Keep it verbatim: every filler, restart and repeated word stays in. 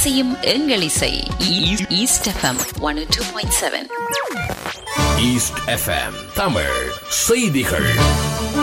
இசையும் எங்கள் இசை. East FM one two point seven. East FM Tamil செய்திகள்.